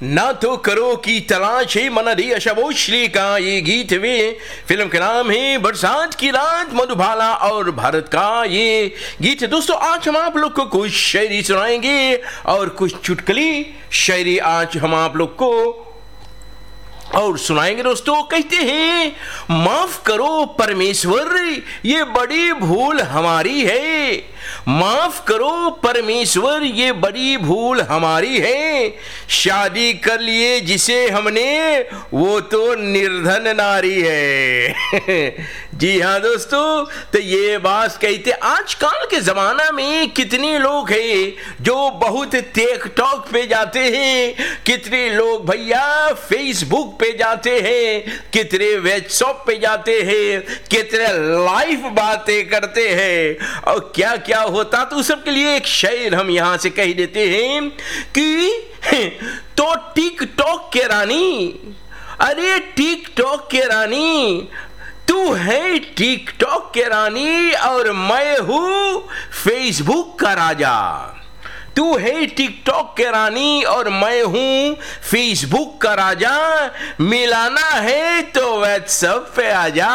ना तो करो की तलाश है मनरी अशबोशली का ये गीत वे। फिल्म का नाम है बरसात की रात, मधुबाला और भारत का ये गीत है। दोस्तों आज हम आप लोग को कुछ शायरी सुनाएंगे और कुछ चुटकुली शायरी आज हम आप लोग को और सुनाएंगे। दोस्तों कहते हैं माफ करो परमेश्वर ये बड़ी भूल हमारी है, माफ करो परमेश्वर ये बड़ी भूल हमारी है, शादी कर लिए जिसे हमने वो तो निर्धन नारी है। जी हाँ दोस्तों, तो ये बात कहते आजकल के जमाना में कितने लोग हैं जो बहुत टिकटॉक पे जाते हैं, कितने लोग भैया फेसबुक पे जाते हैं, कितने व्हाट्सएप पे जाते हैं, कितने लाइव बातें करते हैं और क्या क्या होता। तो सबके लिए एक शेर हम यहां से कह देते हैं कि तो टिकटॉक के रानी, अरे टिकटॉक के रानी तू है टिकटॉक के रानी और मैं हूं फेसबुक का राजा। तू है टिकटॉक के रानी और मैं हूं फेसबुक का राजा, मिलाना है तो व्हाट्सएप पे आजा।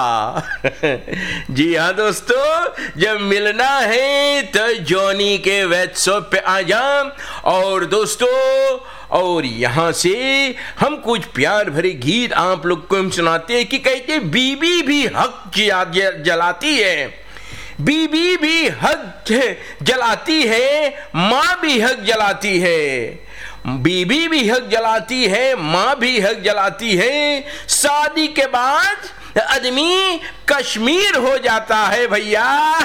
जी हाँ दोस्तों, जब मिलना है तो जॉनी के व्हाट्सएप पे आजा। और दोस्तों और यहाँ से हम कुछ प्यार भरे गीत आप लोग को हम सुनाते हैं कि कहते बीबी भी हक जलाती है, बीबी भी हक जलाती है, माँ भी हक जलाती है, बीबी भी हक जलाती है, माँ भी हक जलाती है, शादी के बाद आदमी कश्मीर हो जाता है भैया।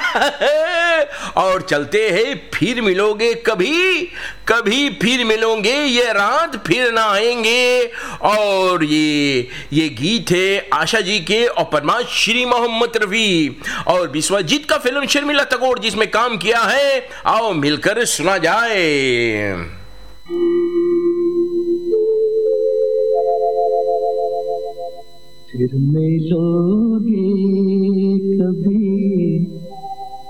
और चलते हैं फिर मिलोगे कभी, कभी फिर मिलोगे ये रात फिर ना आएंगे। और ये गीत है आशा जी के और पद्माश्री मोहम्मद रफी और विश्वजीत का फिल्म शर्मिला टैगोर जिसमें काम किया है। आओ मिलकर सुना जाए। फिर मिलोगे